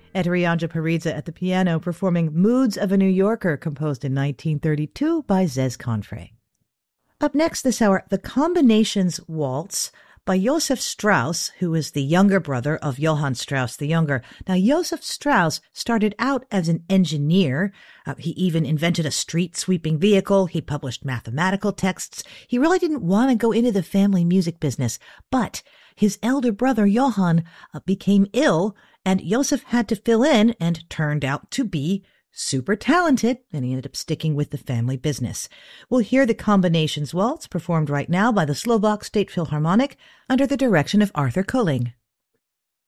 Eterianja Paridze at the piano performing Moods of a New Yorker, composed in 1932 by Zez Confrey. Up next this hour, the Combinations Waltz by Joseph Strauss, who is the younger brother of Johann Strauss the Younger. Now, Joseph Strauss started out as an engineer. He even invented a street-sweeping vehicle. He published mathematical texts. He really didn't want to go into the family music business, but his elder brother Johann became ill, and Joseph had to fill in and turned out to be super talented, and he ended up sticking with the family business. We'll hear the Combinations Waltz performed right now by the Slovak State Philharmonic under the direction of Arthur Koling.